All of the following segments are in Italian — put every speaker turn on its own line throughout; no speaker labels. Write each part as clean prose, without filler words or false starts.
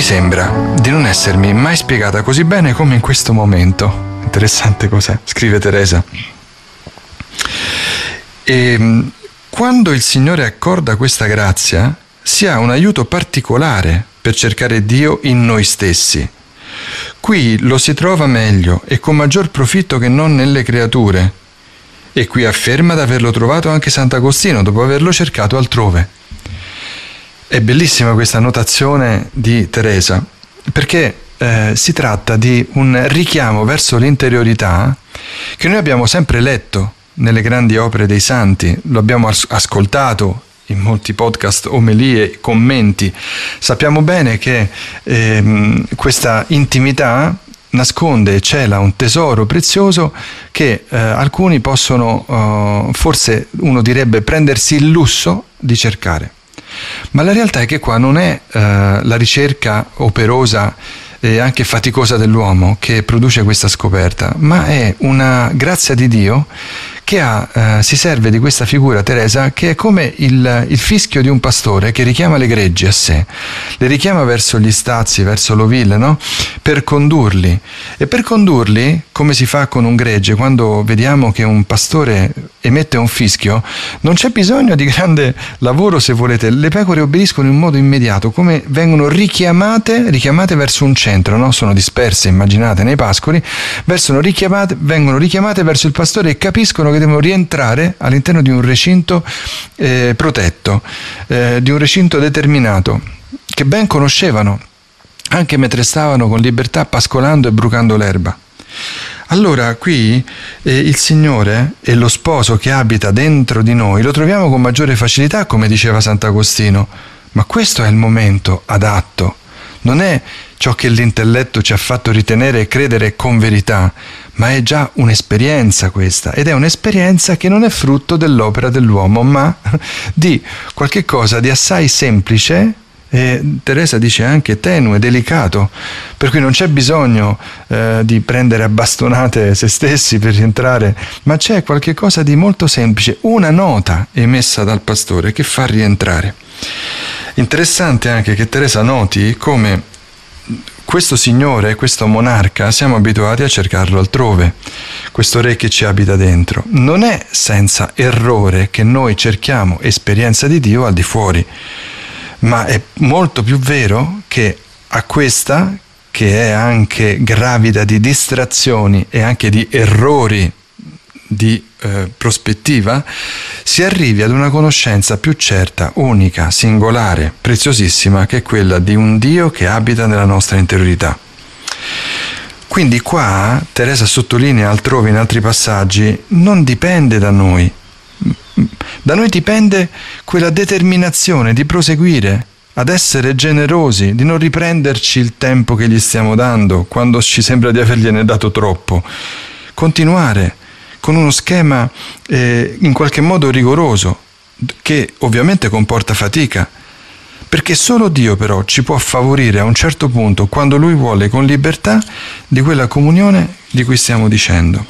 sembra di non essermi mai spiegata così bene come in questo momento. Interessante cos'è, scrive Teresa. E quando il Signore accorda questa grazia, si ha un aiuto particolare per cercare Dio in noi stessi. Qui lo si trova meglio e con maggior profitto che non nelle creature. E qui afferma di averlo trovato anche Sant'Agostino dopo averlo cercato altrove. È bellissima questa notazione di Teresa, perché si tratta di un richiamo verso l'interiorità che noi abbiamo sempre letto nelle grandi opere dei santi, lo abbiamo ascoltato in molti podcast, omelie, commenti. Sappiamo bene che questa intimità nasconde e cela un tesoro prezioso che alcuni possono, forse uno direbbe, prendersi il lusso di cercare. Ma la realtà è che qua non è la ricerca operosa e anche faticosa dell'uomo che produce questa scoperta, ma è una grazia di Dio che si serve di questa figura, Teresa, che è come il fischio di un pastore che richiama le greggi a sé, le richiama verso gli stazzi, verso l'ovile, no? Per condurli. E per condurli, come si fa con un gregge, quando vediamo che un pastore emette un fischio, non c'è bisogno di grande lavoro, se volete. Le pecore obbediscono in modo immediato, come vengono richiamate verso un centro, no? Sono disperse, immaginate, nei pascoli, vengono richiamate verso il pastore e capiscono che devono rientrare all'interno di un recinto protetto, di un recinto determinato, che ben conoscevano, anche mentre stavano con libertà pascolando e brucando l'erba. Allora qui il Signore e lo sposo che abita dentro di noi lo troviamo con maggiore facilità, come diceva Sant'Agostino, ma questo è il momento adatto. Non è ciò che l'intelletto ci ha fatto ritenere e credere con verità, ma è già un'esperienza questa, ed è un'esperienza che non è frutto dell'opera dell'uomo, ma di qualche cosa di assai semplice, e Teresa dice anche tenue, delicato, per cui non c'è bisogno di prendere a bastonate se stessi per rientrare, ma c'è qualche cosa di molto semplice, una nota emessa dal pastore che fa rientrare. Interessante anche che Teresa noti come questo signore, questo monarca, siamo abituati a cercarlo altrove, questo re che ci abita dentro. Non è senza errore che noi cerchiamo esperienza di Dio al di fuori, ma è molto più vero che a questa, che è anche gravida di distrazioni e anche di errori di prospettiva, si arrivi ad una conoscenza più certa, unica, singolare, preziosissima, che è quella di un Dio che abita nella nostra interiorità. Quindi qua Teresa sottolinea altrove in altri passaggi, non dipende da noi. Da noi dipende quella determinazione di proseguire, ad essere generosi, di non riprenderci il tempo che gli stiamo dando quando ci sembra di avergliene dato troppo. Continuare con uno schema in qualche modo rigoroso, che ovviamente comporta fatica, perché solo Dio però ci può favorire a un certo punto, quando Lui vuole, con libertà, di quella comunione di cui stiamo dicendo.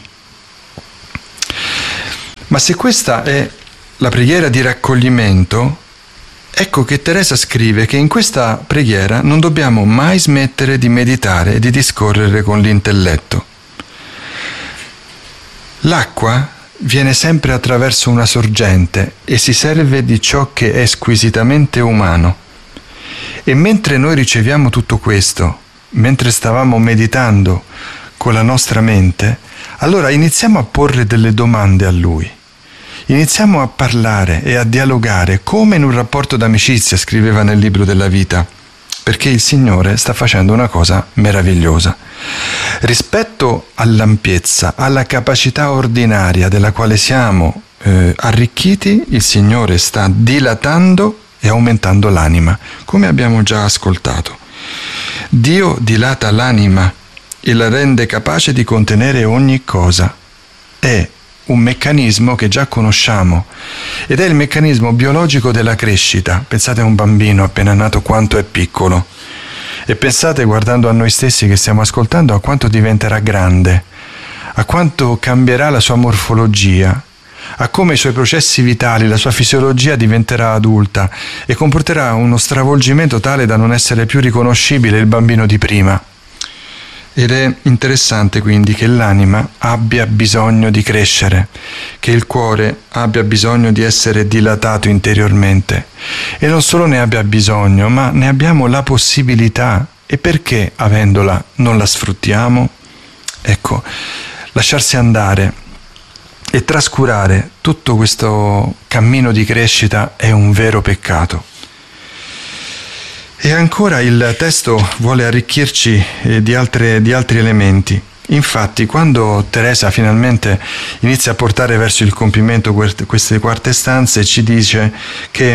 Ma se questa è la preghiera di raccoglimento, ecco che Teresa scrive che in questa preghiera non dobbiamo mai smettere di meditare e di discorrere con l'intelletto. L'acqua viene sempre attraverso una sorgente e si serve di ciò che è squisitamente umano. E mentre noi riceviamo tutto questo, mentre stavamo meditando con la nostra mente, allora iniziamo a porre delle domande a Lui. Iniziamo a parlare e a dialogare come in un rapporto d'amicizia, scriveva nel libro della vita, perché il Signore sta facendo una cosa meravigliosa. Rispetto all'ampiezza, alla capacità ordinaria della quale siamo arricchiti, il Signore sta dilatando e aumentando l'anima, come abbiamo già ascoltato. Dio dilata l'anima e la rende capace di contenere ogni cosa. È un meccanismo che già conosciamo ed è il meccanismo biologico della crescita. Pensate a un bambino appena nato quanto è piccolo e pensate, guardando a noi stessi che stiamo ascoltando, a quanto diventerà grande, a quanto cambierà la sua morfologia, a come i suoi processi vitali, la sua fisiologia diventerà adulta e comporterà uno stravolgimento tale da non essere più riconoscibile il bambino di prima. Ed è interessante quindi che l'anima abbia bisogno di crescere, che il cuore abbia bisogno di essere dilatato interiormente. E non solo ne abbia bisogno, ma ne abbiamo la possibilità. E perché, avendola, non la sfruttiamo? Ecco, lasciarsi andare e trascurare tutto questo cammino di crescita è un vero peccato. E ancora il testo vuole arricchirci di altri elementi. Infatti, quando Teresa finalmente inizia a portare verso il compimento queste quarte stanze, ci dice che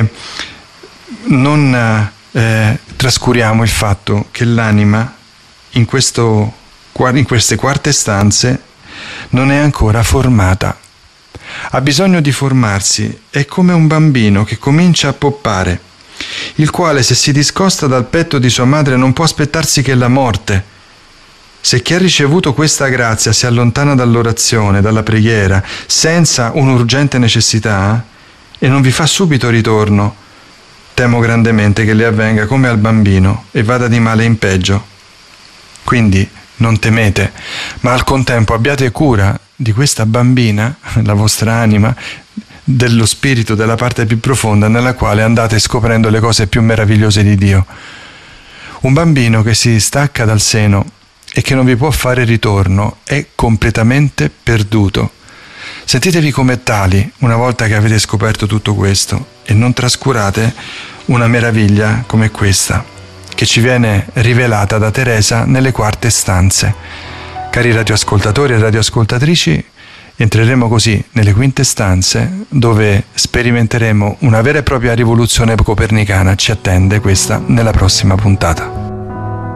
non trascuriamo il fatto che l'anima in queste quarte stanze non è ancora formata. Ha bisogno di formarsi, è come un bambino che comincia a poppare, il quale, se si discosta dal petto di sua madre, non può aspettarsi che la morte. Se chi ha ricevuto questa grazia si allontana dall'orazione, dalla preghiera, senza un'urgente necessità, e non vi fa subito ritorno, temo grandemente che le avvenga come al bambino e vada di male in peggio. Quindi non temete, ma al contempo abbiate cura di questa bambina, la vostra anima, dello spirito, della parte più profonda nella quale andate scoprendo le cose più meravigliose di Dio. Un bambino che si stacca dal seno e che non vi può fare ritorno è completamente perduto. Sentitevi come tali una volta che avete scoperto tutto questo e non trascurate una meraviglia come questa, che ci viene rivelata da Teresa nelle quarte stanze. Cari radioascoltatori e radioascoltatrici, entreremo così nelle quinte stanze dove sperimenteremo una vera e propria rivoluzione copernicana. Ci attende questa nella prossima puntata.